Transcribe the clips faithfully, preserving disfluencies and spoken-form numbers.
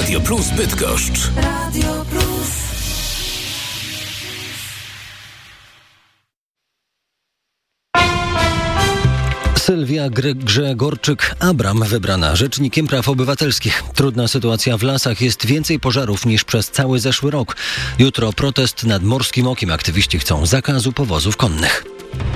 Radio Plus Bydgoszcz. Radio Plus. Sylwia Gregorczyk-Abram wybrana rzecznikiem praw obywatelskich. Trudna sytuacja w lasach, jest więcej pożarów niż przez cały zeszły rok. Jutro protest nad Morskim Okiem. Aktywiści chcą zakazu powozów konnych.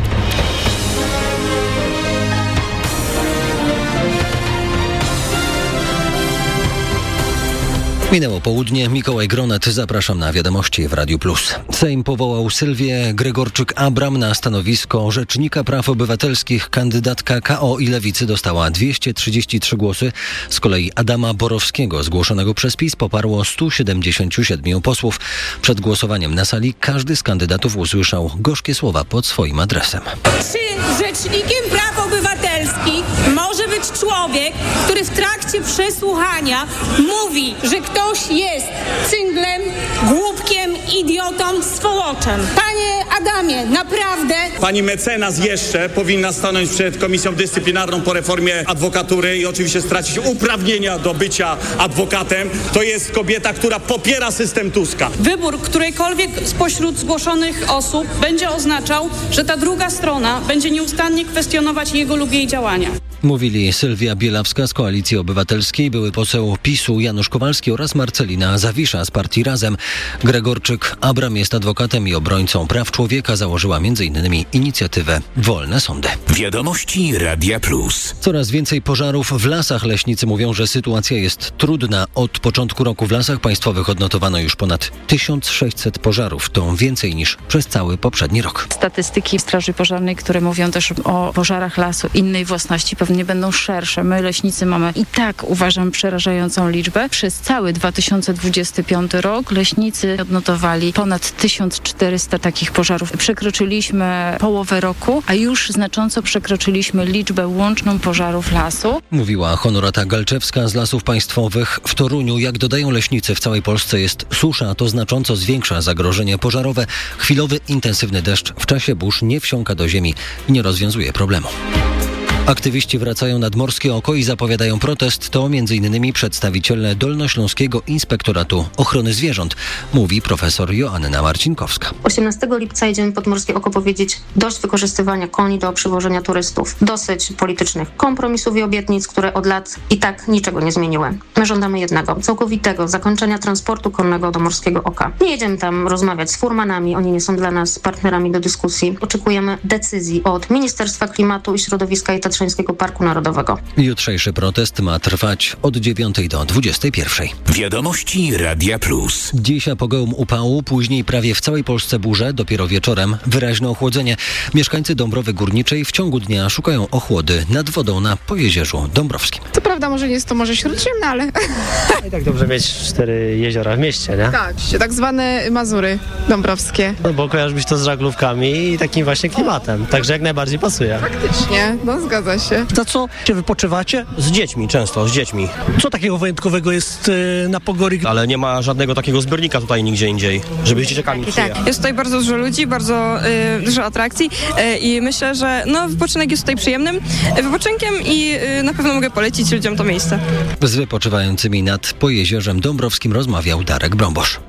Minęło południe. Mikołaj Gronet. Zapraszam na wiadomości w Radiu Plus. Sejm powołał Sylwię Gregorczyk-Abram na stanowisko rzecznika praw obywatelskich. Kandydatka K O i Lewicy dostała dwieście trzydzieści trzy głosy. Z kolei Adama Borowskiego, zgłoszonego przez PiS, poparło stu siedemdziesięciu siedmiu posłów. Przed głosowaniem na sali każdy z kandydatów usłyszał gorzkie słowa pod swoim adresem. Czy rzecznikiem praw obywatelskich może być człowiek, który w trakcie przesłuchania mówi, że ktoś jest cynglem, głupkiem, idiotą, swołoczem? Panie Adamie, naprawdę... Pani mecenas jeszcze powinna stanąć przed Komisją Dyscyplinarną po reformie adwokatury i oczywiście stracić uprawnienia do bycia adwokatem. To jest kobieta, która popiera system Tuska. Wybór którejkolwiek spośród zgłoszonych osób będzie oznaczał, że ta druga strona będzie nieustannie kwestionować jego lub jej działania. Mówili Sylwia Bielawska z Koalicji Obywatelskiej, były poseł PiSu Janusz Kowalski oraz Marcelina Zawisza z partii Razem. Gregorczyk-Abram jest adwokatem i obrońcą praw człowieka. Założyła między innymi inicjatywę Wolne Sądy. Wiadomości Radia Plus. Coraz więcej pożarów w lasach. Leśnicy mówią, że sytuacja jest trudna. Od początku roku w Lasach Państwowych odnotowano już ponad tysiąc sześćset pożarów. To więcej niż przez cały poprzedni rok. Statystyki Straży Pożarnej, które mówią też o pożarach lasu innej własności, pewnie będą szersze. My, leśnicy, mamy i tak, uważam, przerażającą liczbę. Przez cały dwa tysiące dwudziesty piąty rok leśnicy odnotowali ponad tysiąc czterysta takich pożarów. Przekroczyliśmy połowę roku, a już znacząco przekroczyliśmy liczbę łączną pożarów lasu. Mówiła Honorata Galczewska z Lasów Państwowych. W Toruniu, jak dodają leśnicy, w całej Polsce jest susza, a to znacząco zwiększa zagrożenie pożarowe. Chwilowy, intensywny deszcz w czasie burz nie wsiąka do ziemi i nie rozwiązuje problemu. Aktywiści wracają nad Morskie Oko i zapowiadają protest. To między innymi przedstawiciele Dolnośląskiego Inspektoratu Ochrony Zwierząt, mówi profesor Joanna Marcinkowska. osiemnastego lipca jedziemy pod Morskie Oko powiedzieć dość wykorzystywania koni do przywożenia turystów. Dosyć politycznych kompromisów i obietnic, które od lat i tak niczego nie zmieniły. My żądamy jednego, całkowitego zakończenia transportu konnego do Morskiego Oka. Nie jedziemy tam rozmawiać z furmanami, oni nie są dla nas partnerami do dyskusji. Oczekujemy decyzji od Ministerstwa Klimatu i Środowiska i Tatrzańskiego Parku Narodowego. Jutrzejszy protest ma trwać od dziewiątej do dwudziestej pierwszej. Wiadomości Radia Plus. Dziś apogeum upału, później prawie w całej Polsce burze, dopiero wieczorem wyraźne ochłodzenie. Mieszkańcy Dąbrowy Górniczej w ciągu dnia szukają ochłody nad wodą na Pojezierzu Dąbrowskim. Co prawda może nie jest to Morze Śródziemne, ale... I tak dobrze mieć cztery jeziora w mieście, nie? Tak, tak zwane Mazury dąbrowskie. No bo kojarzysz byś to z żaglówkami i takim właśnie klimatem, także jak najbardziej pasuje. Faktycznie, no zgadza się. Na co się wypoczywacie? Z dziećmi często, z dziećmi. Co takiego wyjątkowego jest yy, na Pogori? Ale nie ma żadnego takiego zbiornika tutaj nigdzie indziej, żeby z dzieciakami przyjechać. Tak, jest tutaj bardzo dużo ludzi, bardzo y, dużo atrakcji y, i myślę, że no, wypoczynek jest tutaj przyjemnym y, wypoczynkiem i y, na pewno mogę polecić ludziom to miejsce. Z wypoczywającymi nad Pojezierzem Dąbrowskim rozmawiał Darek Brąbosz.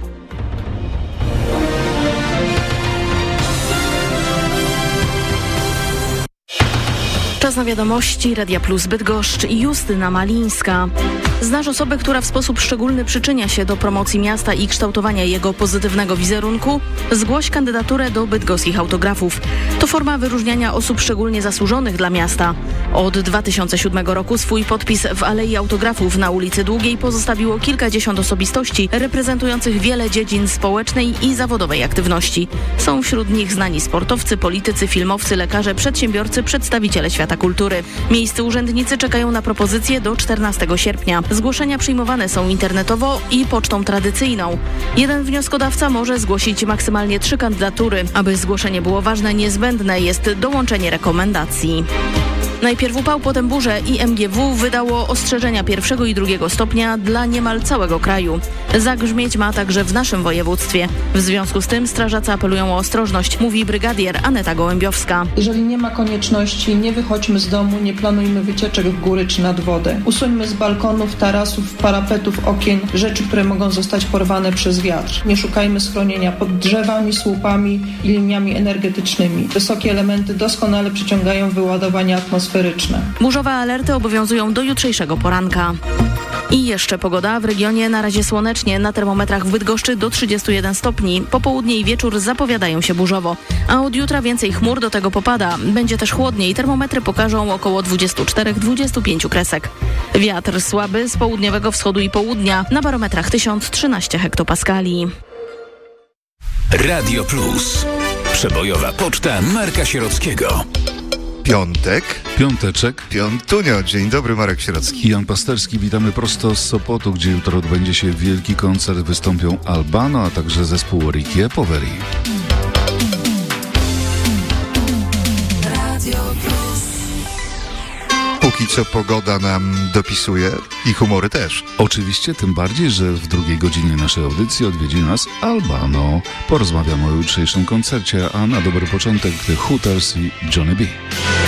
Czas na wiadomości Radia Plus Bydgoszcz i Justyna Malińska. Znasz osobę, która w sposób szczególny przyczynia się do promocji miasta i kształtowania jego pozytywnego wizerunku? Zgłoś kandydaturę do bydgoskich autografów. To forma wyróżniania osób szczególnie zasłużonych dla miasta. Od dwa tysiące siódmego roku swój podpis w Alei Autografów na ulicy Długiej pozostawiło kilkadziesiąt osobistości reprezentujących wiele dziedzin społecznej i zawodowej aktywności. Są wśród nich znani sportowcy, politycy, filmowcy, lekarze, przedsiębiorcy, przedstawiciele świata kultury. Miejscy urzędnicy czekają na propozycje do czternastego sierpnia. Zgłoszenia przyjmowane są internetowo i pocztą tradycyjną. Jeden wnioskodawca może zgłosić maksymalnie trzy kandydatury. Aby zgłoszenie było ważne, niezbędne jest dołączenie rekomendacji. Najpierw upał, potem burze i M G W wydało ostrzeżenia pierwszego i drugiego stopnia dla niemal całego kraju. Zagrzmieć ma także w naszym województwie. W związku z tym strażacy apelują o ostrożność, mówi brygadier Aneta Gołębiowska. Jeżeli nie ma konieczności, nie wychodźmy z domu, nie planujmy wycieczek w góry czy nad wodę. Usuńmy z balkonów, tarasów, parapetów, okien rzeczy, które mogą zostać porwane przez wiatr. Nie szukajmy schronienia pod drzewami, słupami i liniami energetycznymi. Wysokie elementy doskonale przyciągają wyładowania atmosferyczne. Burzowe alerty obowiązują do jutrzejszego poranka. I jeszcze pogoda. W regionie na razie słonecznie, na termometrach w Bydgoszczy do trzydziestu jeden stopni. Popołudnie i wieczór zapowiadają się burzowo. A od jutra więcej chmur, do tego popada. Będzie też chłodniej. Termometry pokażą około dwadzieścia cztery do dwudziestu pięciu kresek. Wiatr słaby z południowego wschodu i południa. Na barometrach tysiąc trzynaście hektopaskali. Radio Plus. Przebojowa poczta Marka Sierockiego. Piątek. Piąteczek. Piątunio. Dzień dobry, Marek Sierocki. Jan Pasterski, witamy prosto z Sopotu, gdzie jutro odbędzie się wielki koncert. Wystąpią Albano, a także zespół Ricky e Poveri. Póki co pogoda nam dopisuje i humory też. Oczywiście, tym bardziej, że w drugiej godzinie naszej audycji odwiedzi nas Albano. Porozmawiamy o jutrzejszym koncercie, a na dobry początek The Hooters i Johnny B.